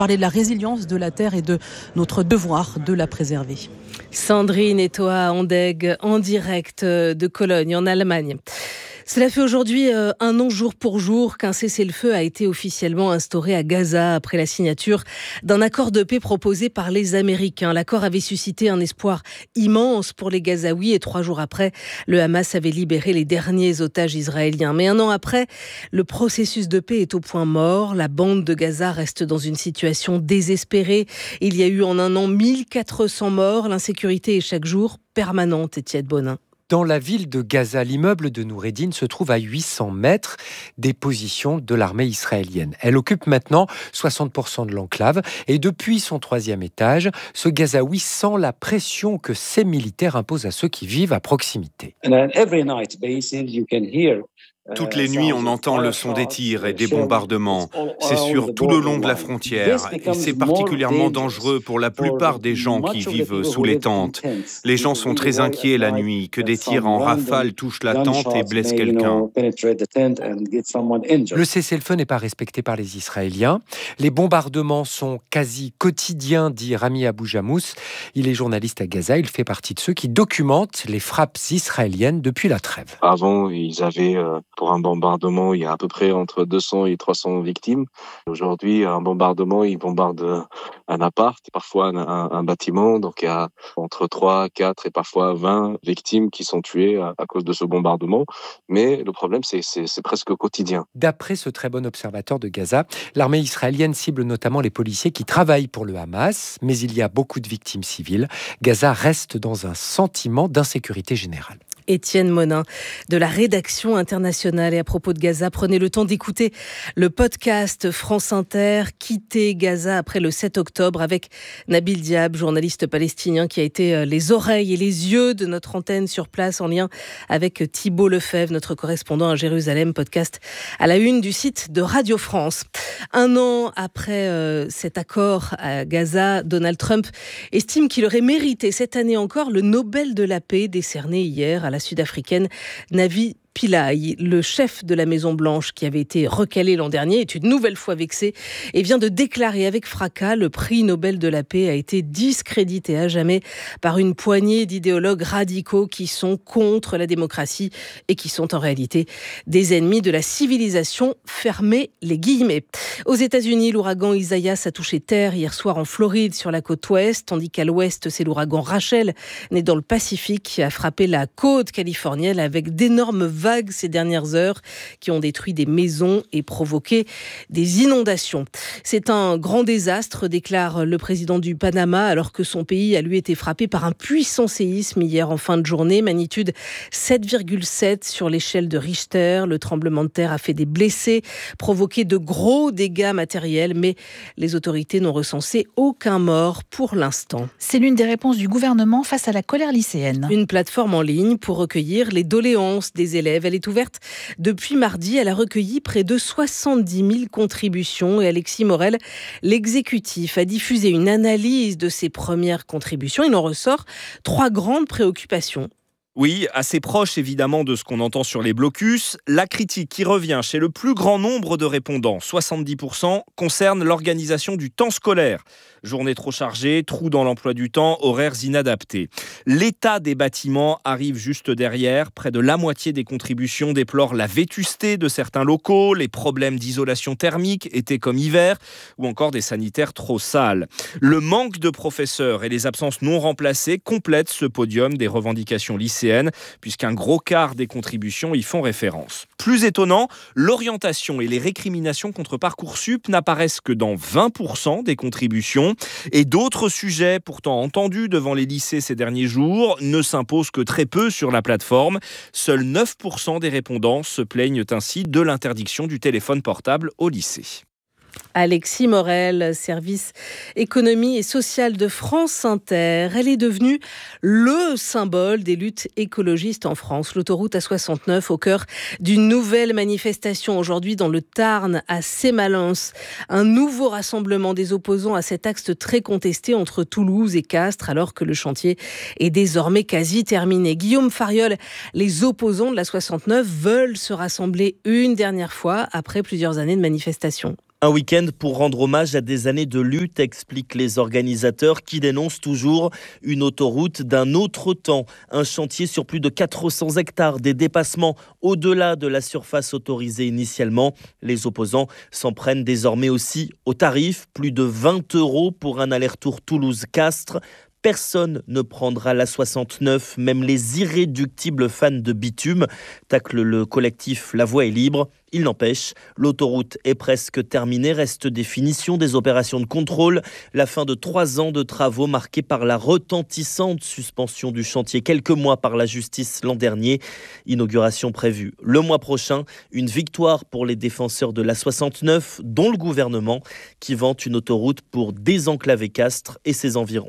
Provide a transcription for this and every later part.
Parler de la résilience de la terre et de notre devoir de la préserver. Sandrine et toi, Andeg, en direct de Cologne, en Allemagne. Cela fait aujourd'hui un an jour pour jour qu'un cessez-le-feu a été officiellement instauré à Gaza après la signature d'un accord de paix proposé par les Américains. L'accord avait suscité un espoir immense pour les Gazaouis et 3 jours après, le Hamas avait libéré les derniers otages israéliens. Mais un an après, le processus de paix est au point mort. La bande de Gaza reste dans une situation désespérée. Il y a eu en un an 1400 morts. L'insécurité est chaque jour permanente, Étienne Bonin. Dans la ville de Gaza, l'immeuble de Noureddin se trouve à 800 mètres des positions de l'armée israélienne. Elle occupe maintenant 60% de l'enclave et depuis son 3e étage, ce Gazaoui sent la pression que ces militaires imposent à ceux qui vivent à proximité. Toutes les nuits, on entend le son des tirs et des bombardements. C'est sur tout le long de la frontière et c'est particulièrement dangereux pour la plupart des gens qui vivent sous les tentes. Les gens sont très inquiets la nuit, que des tirs en rafale touchent la tente et blessent quelqu'un. Le cessez-le-feu n'est pas respecté par les Israéliens. Les bombardements sont quasi quotidiens, dit Rami Abou Jamous. Il est journaliste à Gaza. Il fait partie de ceux qui documentent les frappes israéliennes depuis la trêve. Avant, ils avaient... Pour un bombardement, il y a à peu près entre 200 et 300 victimes. Aujourd'hui, un bombardement, il bombarde un appart, parfois un bâtiment. Donc, il y a entre 3, 4 et parfois 20 victimes qui sont tuées à cause de ce bombardement. Mais le problème, c'est presque quotidien. D'après ce très bon observateur de Gaza, l'armée israélienne cible notamment les policiers qui travaillent pour le Hamas. Mais il y a beaucoup de victimes civiles. Gaza reste dans un sentiment d'insécurité générale. Étienne Monin de la rédaction internationale. Et à propos de Gaza, prenez le temps d'écouter le podcast France Inter « Quitter Gaza après le 7 octobre » avec Nabil Diab, journaliste palestinien qui a été les oreilles et les yeux de notre antenne sur place en lien avec Thibault Lefebvre, notre correspondant à Jérusalem, podcast à la une du site de Radio France. Un an après cet accord à Gaza, Donald Trump estime qu'il aurait mérité cette année encore le Nobel de la paix décerné hier à la Sud-Africaine Navi Pillay, le chef de la Maison-Blanche qui avait été recalé l'an dernier, est une nouvelle fois vexé et vient de déclarer avec fracas le prix Nobel de la paix a été discrédité à jamais par une poignée d'idéologues radicaux qui sont contre la démocratie et qui sont en réalité des ennemis de la civilisation, fermez les guillemets. Aux États-Unis, l'ouragan Isaias a touché terre hier soir en Floride sur la côte ouest, tandis qu'à l'ouest, c'est l'ouragan Rachel, né dans le Pacifique, qui a frappé la côte californienne avec d'énormes vagues ces dernières heures qui ont détruit des maisons et provoqué des inondations. C'est un grand désastre, déclare le président du Panama, alors que son pays a lui été frappé par un puissant séisme hier en fin de journée, magnitude 7,7 sur l'échelle de Richter. Le tremblement de terre a fait des blessés, provoqué de gros dégâts matériels, mais les autorités n'ont recensé aucun mort pour l'instant. C'est l'une des réponses du gouvernement face à la colère lycéenne. Une plateforme en ligne pour recueillir les doléances des élèves. Elle est ouverte depuis mardi. Elle a recueilli près de 70 000 contributions. Et Alexis Morel, l'exécutif, a diffusé une analyse de ces premières contributions. Il en ressort 3 grandes préoccupations. Oui, assez proche évidemment de ce qu'on entend sur les blocus. La critique qui revient chez le plus grand nombre de répondants, 70%, concerne l'organisation du temps scolaire. Journée trop chargée, trous dans l'emploi du temps, horaires inadaptés. L'état des bâtiments arrive juste derrière. Près de la moitié des contributions déplorent la vétusté de certains locaux, les problèmes d'isolation thermique, été comme hiver, ou encore des sanitaires trop sales. Le manque de professeurs et les absences non remplacées complètent ce podium des revendications lycéennes, puisqu'un gros quart des contributions y font référence. Plus étonnant, l'orientation et les récriminations contre Parcoursup n'apparaissent que dans 20% des contributions. Et d'autres sujets, pourtant entendus devant les lycées ces derniers jours, ne s'imposent que très peu sur la plateforme. Seuls 9% des répondants se plaignent ainsi de l'interdiction du téléphone portable au lycée. Alexis Morel, service économie et sociale de France Inter. Elle est devenue le symbole des luttes écologistes en France. L'autoroute A69 au cœur d'une nouvelle manifestation aujourd'hui dans le Tarn à Sémalens. Un nouveau rassemblement des opposants à cet axe très contesté entre Toulouse et Castres alors que le chantier est désormais quasi terminé. Guillaume Fariol, les opposants de l'A69 veulent se rassembler une dernière fois après plusieurs années de manifestations. Un week-end pour rendre hommage à des années de lutte, expliquent les organisateurs qui dénoncent toujours une autoroute d'un autre temps. Un chantier sur plus de 400 hectares, des dépassements au-delà de la surface autorisée initialement. Les opposants s'en prennent désormais aussi aux tarifs. Plus de 20 € pour un aller-retour Toulouse-Castres. Personne ne prendra la 69, même les irréductibles fans de bitume, tacle le collectif La Voie est libre. Il n'empêche, l'autoroute est presque terminée, reste des finitions, des opérations de contrôle, la fin de 3 ans de travaux marqués par la retentissante suspension du chantier quelques mois par la justice l'an dernier. Inauguration prévue le mois prochain, une victoire pour les défenseurs de la 69, dont le gouvernement, qui vante une autoroute pour désenclaver Castres et ses environs.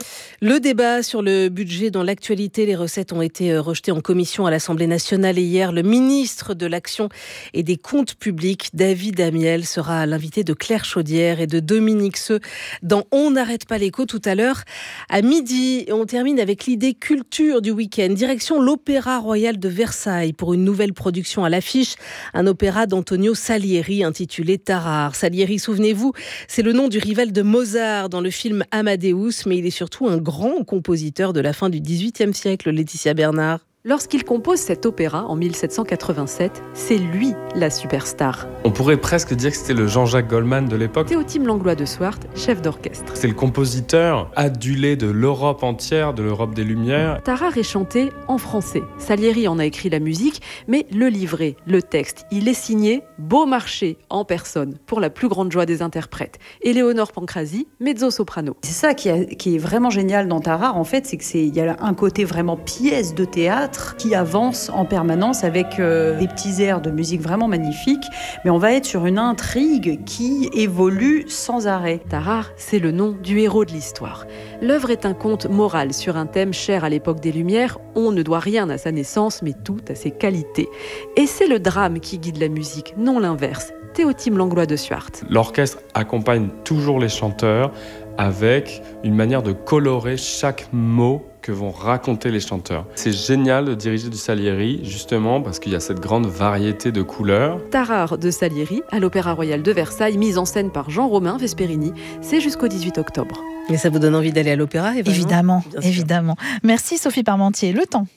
Le débat sur le budget dans l'actualité, les recettes ont été rejetées en commission à l'Assemblée nationale et hier, le ministre de l'Action et des Comptes publics, David Amiel, sera l'invité de Claire Chaudière et de Dominique Seux dans On n'arrête pas l'écho tout à l'heure à midi. Et on termine avec l'idée culture du week-end. Direction l'Opéra Royal de Versailles pour une nouvelle production à l'affiche, un opéra d'Antonio Salieri intitulé Tarare. Salieri, souvenez-vous, c'est le nom du rival de Mozart dans le film Amadeus, mais il est surtout un grand compositeur de la fin du XVIIIe siècle, Laetitia Bernard. Lorsqu'il compose cet opéra en 1787, c'est lui la superstar. On pourrait presque dire que c'était le Jean-Jacques Goldman de l'époque. Théotime Langlois de Swart, chef d'orchestre. C'est le compositeur adulé de l'Europe entière, de l'Europe des Lumières. Tarare est chanté en français. Salieri en a écrit la musique, mais le livret, le texte, il est signé Beaumarchais en personne, pour la plus grande joie des interprètes. Éléonore Pancrazi, mezzo-soprano. C'est ça qui est vraiment génial dans Tarare, en fait, c'est qu'il y a un côté vraiment pièce de théâtre qui avance en permanence avec des petits airs de musique vraiment magnifiques, mais on va être sur une intrigue qui évolue sans arrêt. Tarare, c'est le nom du héros de l'histoire. L'œuvre est un conte moral sur un thème cher à l'époque des Lumières. On ne doit rien à sa naissance, mais tout à ses qualités. Et c'est le drame qui guide la musique, non l'inverse. Théotime Langlois de Swart. L'orchestre accompagne toujours les chanteurs avec une manière de colorer chaque mot que vont raconter les chanteurs. C'est génial de diriger du Salieri, justement parce qu'il y a cette grande variété de couleurs. Tarare de Salieri, à l'Opéra Royal de Versailles, mise en scène par Jean-Romain Vesperini. C'est jusqu'au 18 octobre. Et ça vous donne envie d'aller à l'opéra, Eva? Évidemment. Merci Sophie Parmentier. Le temps.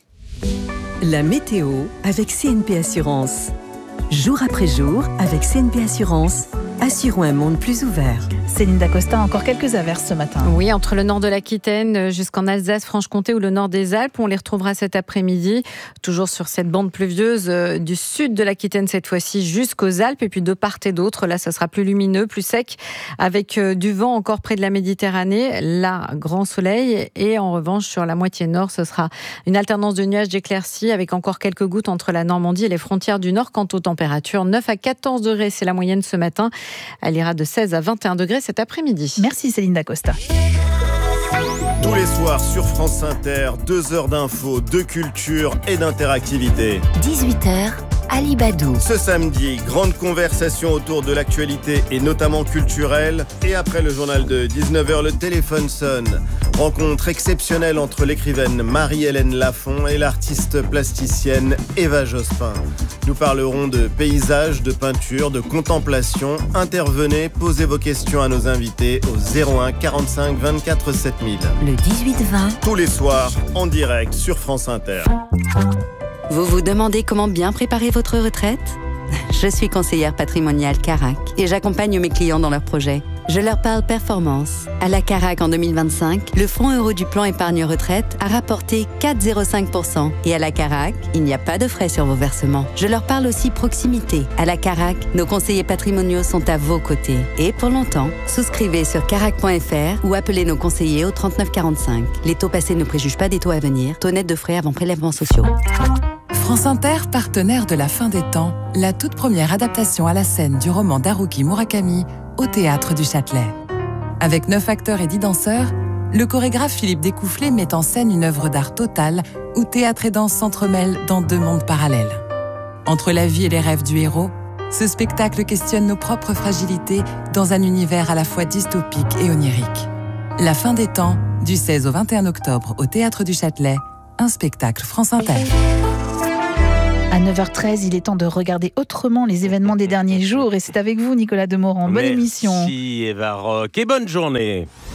La météo avec CNP Assurance. Jour après jour, avec CNP Assurance, assurons un monde plus ouvert. Céline Dacosta, encore quelques averses ce matin. Oui, entre le nord de l'Aquitaine jusqu'en Alsace, Franche-Comté ou le nord des Alpes. On les retrouvera cet après-midi, toujours sur cette bande pluvieuse du sud de l'Aquitaine cette fois-ci jusqu'aux Alpes. Et puis de part et d'autre, là, ça sera plus lumineux, plus sec, avec du vent encore près de la Méditerranée. Là, grand soleil. Et en revanche, sur la moitié nord, ce sera une alternance de nuages d'éclaircies avec encore quelques gouttes entre la Normandie et les frontières du nord. Quant aux températures, 9 à 14 degrés, c'est la moyenne ce matin. Elle ira de 16 à 21 degrés cet après-midi. Merci Céline Dacosta. Tous les soirs sur France Inter, 2 heures d'infos, de culture et d'interactivité. 18h, Ali Badou. Ce samedi, grande conversation autour de l'actualité et notamment culturelle. Et après le journal de 19h, le téléphone sonne. Rencontre exceptionnelle entre l'écrivaine Marie-Hélène Lafont et l'artiste plasticienne Eva Jospin. Nous parlerons de paysages, de peinture, de contemplation. Intervenez, posez vos questions à nos invités au 01 45 24 7000. Le 18-20. Tous les soirs, en direct sur France Inter. Vous vous demandez comment bien préparer votre retraite ? Je suis conseillère patrimoniale Carac et j'accompagne mes clients dans leurs projets. Je leur parle performance. À la Carac en 2025, le Fonds euro du plan épargne retraite a rapporté 4,05%. Et à la Carac, il n'y a pas de frais sur vos versements. Je leur parle aussi proximité. À la Carac, nos conseillers patrimoniaux sont à vos côtés. Et pour longtemps, souscrivez sur carac.fr ou appelez nos conseillers au 39 45. Les taux passés ne préjugent pas des taux à venir. Taux net de frais avant prélèvements sociaux. France Inter, partenaire de La Fin des Temps, la toute première adaptation à la scène du roman d'Haruki Murakami au Théâtre du Châtelet. Avec 9 acteurs et 10 danseurs, le chorégraphe Philippe Découfflé met en scène une œuvre d'art totale où théâtre et danse s'entremêlent dans 2 mondes parallèles. Entre la vie et les rêves du héros, ce spectacle questionne nos propres fragilités dans un univers à la fois dystopique et onirique. La Fin des Temps, du 16 au 21 octobre au Théâtre du Châtelet, un spectacle France Inter. À 9h13, il est temps de regarder autrement les événements des derniers jours. Et c'est avec vous, Nicolas Demorand. Bonne émission. Merci Eva Rock et bonne journée.